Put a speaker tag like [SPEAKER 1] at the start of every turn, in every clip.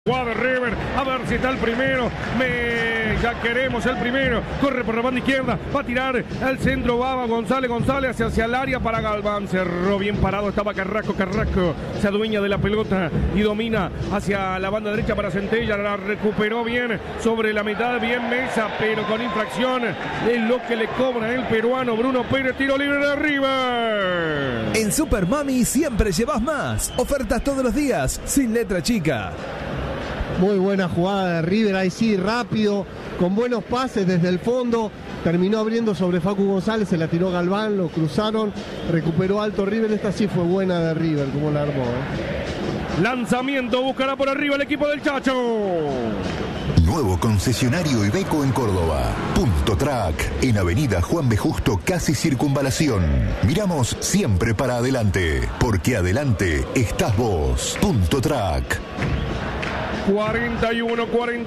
[SPEAKER 1] de River, a ver si está el primero. Ya queremos el primero. Corre por la banda izquierda, va a tirar el centro, va González hacia el área para Galván. Cerró bien parado, estaba Carrasco se adueña de la pelota y domina hacia la banda derecha para Centella. La recuperó bien sobre la mitad, bien Mesa, pero con infracción es lo que le cobra el peruano Bruno Pérez. Tiro libre de River.
[SPEAKER 2] En Super Mami siempre llevas más. Ofertas todos los días, sin letra chica.
[SPEAKER 3] Muy buena jugada de River, ahí sí, rápido, con buenos pases desde el fondo. Terminó abriendo sobre Facu González, se la tiró Galván, lo cruzaron, recuperó alto River. Esta sí fue buena de River, como la armó.
[SPEAKER 1] Lanzamiento, buscará por arriba el equipo del Chacho.
[SPEAKER 4] Nuevo concesionario Iveco en Córdoba. Punto Track, en Avenida Juan B. Justo, casi Circunvalación. Miramos siempre para adelante, porque adelante estás vos. Punto Track.
[SPEAKER 1] 41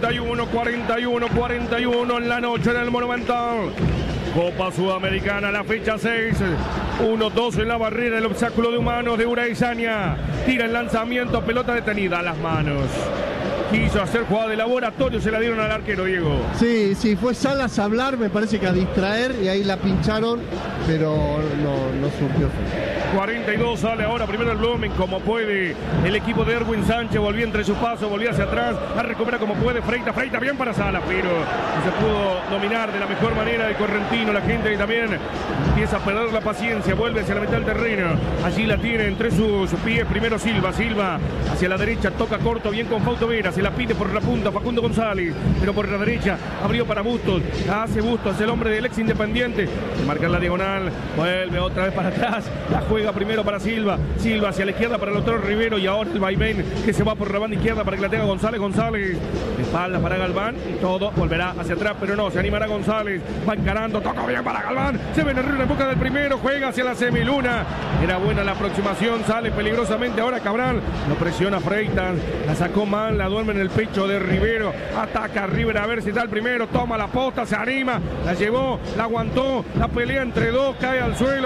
[SPEAKER 1] en la noche en el Monumental. Copa Sudamericana, la fecha 6. 1-2 en la barrera, el obstáculo de humanos de Uraizania. Tira el lanzamiento, pelota detenida a las manos. Quiso hacer jugada de laboratorio, se la dieron al arquero, Diego.
[SPEAKER 3] Sí, fue Salas a hablar, me parece que a distraer, y ahí la pincharon, pero no surgió.
[SPEAKER 1] 42 sale ahora primero el Blooming como puede el equipo de Erwin Sánchez, volvió entre sus pasos, volvió hacia atrás, la recupera como puede, Freita bien para Salas, pero no se pudo dominar de la mejor manera de Correntino. La gente que también empieza a perder la paciencia, vuelve hacia la mitad del terreno, allí la tiene entre sus pies, primero Silva hacia la derecha, toca corto, bien con Fausto Vera, se la pide por la punta Facundo González, pero por la derecha abrió para Bustos, hace Bustos, el hombre del ex Independiente, marca la diagonal, vuelve otra vez para atrás, la juega primero para Silva hacia la izquierda para el otro Rivero, y ahora el vaivén que se va por la banda izquierda para que la tenga González, de espalda para Galván, y todo volverá hacia atrás, pero no, se animará González, va encarando, toca bien para Galván, se viene River en busca del primero, juega hacia la semiluna, era buena la aproximación, sale peligrosamente ahora Cabral, lo presiona Freitas, la sacó mal, la duerme en el pecho de Rivero, ataca a River a ver si está el primero, toma la posta, se anima, la llevó, la aguantó, la pelea entre dos, cae al suelo,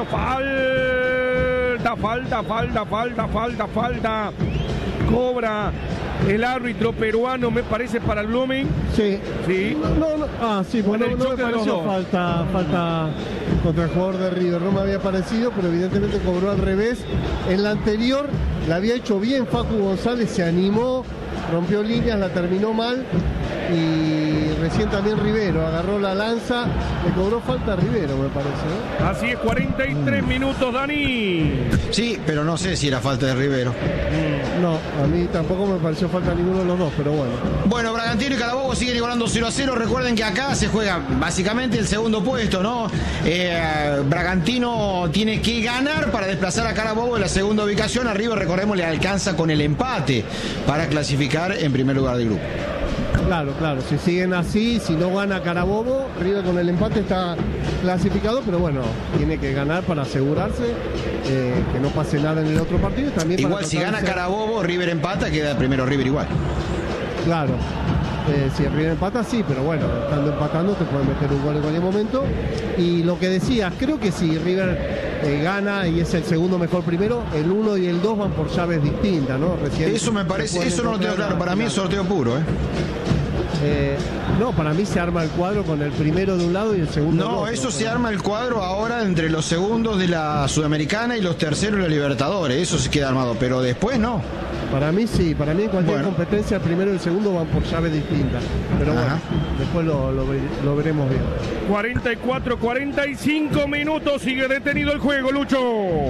[SPEAKER 1] falta, cobra el árbitro peruano, me parece, para el Blooming.
[SPEAKER 3] Sí.
[SPEAKER 1] Sí,
[SPEAKER 3] bueno, no me pareció falta contra el jugador de River, no me había parecido, pero evidentemente cobró al revés. En la anterior la había hecho bien Facu González, se animó, rompió líneas, la terminó mal, y recién también Rivero agarró la lanza, le cobró falta a Rivero, me parece, ¿no?
[SPEAKER 1] Así es, 43 minutos, Dani.
[SPEAKER 5] Sí, pero no sé si era falta de Rivero.
[SPEAKER 3] No, a mí tampoco me pareció falta a ninguno de los dos, pero bueno.
[SPEAKER 5] Bueno, Bragantino y Carabobo siguen igualando 0-0. Recuerden que acá se juega básicamente el segundo puesto, ¿no? Bragantino tiene que ganar para desplazar a Carabobo en la segunda ubicación. Arriba, recordemos, le alcanza con el empate para clasificar en primer lugar del grupo.
[SPEAKER 3] Claro, si siguen así, si no gana Carabobo, River con el empate está clasificado, pero bueno, tiene que ganar para asegurarse que no pase nada en el otro partido. También
[SPEAKER 5] igual si gana Carabobo, River empata, queda primero River igual.
[SPEAKER 3] Claro, si el River empata sí, pero bueno, estando empatando te pueden meter un gol en cualquier momento. Y lo que decías, creo que si River gana y es el segundo mejor primero, el 1 y el 2 van por llaves distintas, ¿no? Recién
[SPEAKER 5] eso me parece, eso no lo tengo claro, para mí es sorteo puro,
[SPEAKER 3] no, para mí se arma el cuadro con el primero de un lado y el segundo del otro.
[SPEAKER 5] No, eso se arma el cuadro ahora entre los segundos de la Sudamericana y los terceros de la Libertadores, eso se queda armado, pero después no.
[SPEAKER 3] Para mí sí, para mí en cualquier competencia el primero y el segundo van por llaves distintas, pero bueno, después lo veremos bien.
[SPEAKER 1] 44-45 minutos, sigue detenido el juego, Lucho.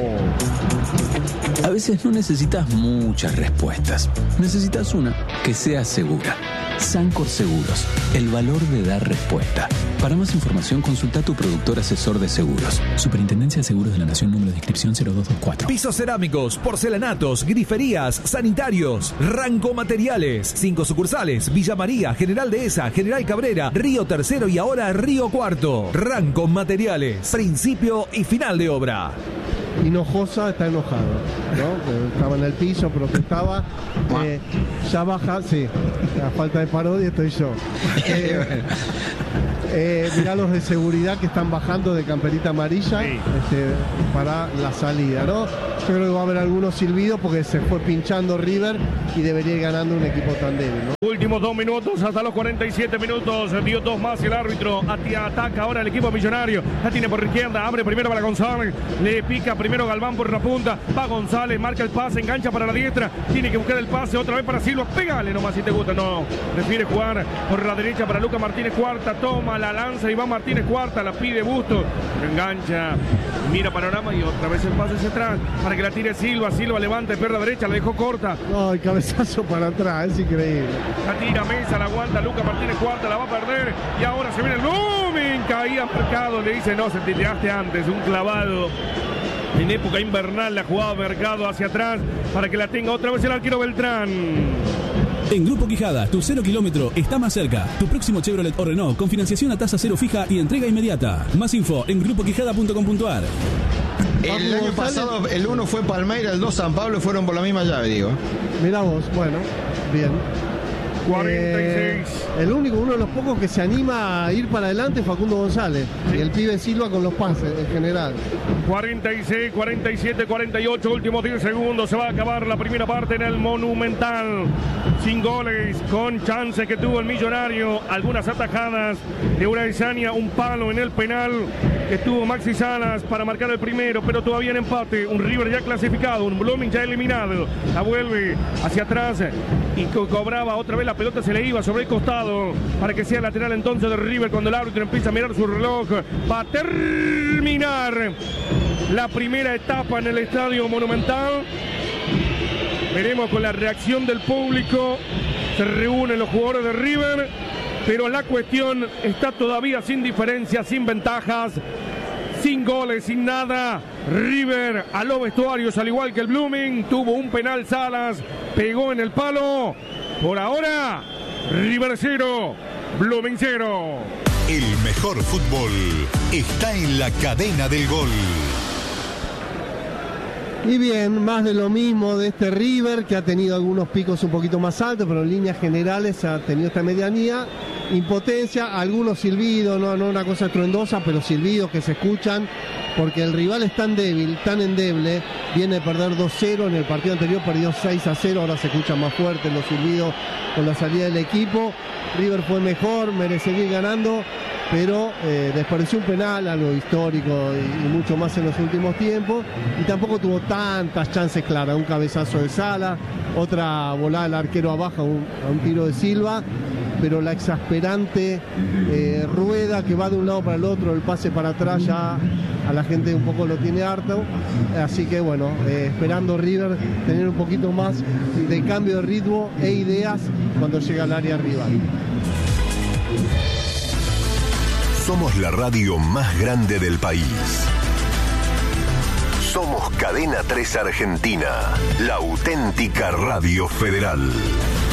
[SPEAKER 6] A veces no necesitas muchas respuestas, necesitas una que sea segura. Sancor Seguros, el valor de dar respuesta. Para más información, consulta a tu productor asesor de seguros. Superintendencia de Seguros de la Nación, número de inscripción 0224.
[SPEAKER 2] Pisos cerámicos, porcelanatos, griferías, sanitarios, Ranco Materiales. 5 sucursales: Villa María, General Dehesa, General Cabrera, Río Tercero y ahora Río Cuarto. Ranco Materiales, principio y final de obra.
[SPEAKER 3] Hinojosa está enojado, ¿no? Estaba en el piso, protestaba, ya baja, sí, a falta de parodia estoy yo. Mirá los de seguridad que están bajando de camperita amarilla para la salida, ¿no? Yo creo que va a haber algunos silbidos porque se fue pinchando River y debería ir ganando un equipo tan débil, ¿no?
[SPEAKER 1] Últimos 2 minutos, hasta los 47 minutos, dio 2 más el árbitro, ataca ahora el equipo millonario, la tiene por izquierda, abre primero para González, le pica primero Galván por la punta, va González, marca el pase, engancha para la diestra, tiene que buscar el pase otra vez para Silva, pégale nomás si te gusta, no, prefiere jugar por la derecha para Lucas Martínez Cuarta, toma la lanza Iván Martínez Cuarta, la pide Busto, engancha, mira panorama y otra vez el pase hacia atrás, para que la tire Silva, Silva levanta, pierna derecha, la dejó corta.
[SPEAKER 3] No, el cabezazo para atrás, es increíble.
[SPEAKER 1] La tira Mesa, la aguanta Lucas Martínez Cuarta, la va a perder y ahora se viene el Blooming, caía Mercado, le dice no, se te tiraste antes, un clavado. En época invernal la jugaba Mercado hacia atrás para que la tenga otra vez el arquero Beltrán.
[SPEAKER 7] En Grupo Quijada, tu 0 kilómetro está más cerca. Tu próximo Chevrolet o Renault con financiación a tasa cero fija y entrega inmediata. Más info en grupoquijada.com.ar.
[SPEAKER 5] El año pasado el 1 fue Palmeiras, el 2 San Pablo, fueron por la misma llave, digo.
[SPEAKER 3] Mirá vos, bueno, bien.
[SPEAKER 1] 46.
[SPEAKER 3] El único, uno de los pocos que se anima a ir para adelante es Facundo González. Y el pibe Silva con los pases en general.
[SPEAKER 1] 46, 47, 48, últimos 10 segundos. Se va a acabar la primera parte en el Monumental. Sin goles, con chance que tuvo el Millonario. Algunas atajadas de Uraizania, un palo en el penal que tuvo Maxi Salas para marcar el primero, pero todavía en empate. Un River ya clasificado, un Blooming ya eliminado. La vuelve hacia atrás y cobraba otra vez la pelota, se le iba sobre el costado para que sea lateral entonces de River cuando el árbitro empieza a mirar su reloj. Va a terminar la primera etapa en el Estadio Monumental. Veremos con la reacción del público. Se reúnen los jugadores de River, pero la cuestión está todavía sin diferencia, sin ventajas, sin goles, sin nada. River a los vestuarios, al igual que el Blooming, tuvo un penal Salas, pegó en el palo. Por ahora, River 0, Blooming 0.
[SPEAKER 4] El mejor fútbol está en la cadena del gol.
[SPEAKER 3] Y bien, más de lo mismo de este River, que ha tenido algunos picos un poquito más altos, pero en líneas generales ha tenido esta medianía. Impotencia, algunos silbidos, no una cosa estruendosa, pero silbidos que se escuchan, porque el rival es tan débil, tan endeble, viene de perder 2-0, en el partido anterior perdió 6-0, ahora se escuchan más fuertes los silbidos con la salida del equipo. River fue mejor, merecería ir ganando, pero desperdició un penal, algo histórico y mucho más en los últimos tiempos, y tampoco tuvo tantas chances claras, un cabezazo de Sala, otra volada del arquero abajo a un tiro de Silva, pero la exasperante rueda que va de un lado para el otro, el pase para atrás ya a la gente un poco lo tiene harto, así que bueno, esperando River tener un poquito más de cambio de ritmo e ideas cuando llega al área rival.
[SPEAKER 4] Somos la radio más grande del país. Somos Cadena 3 Argentina, la auténtica radio federal.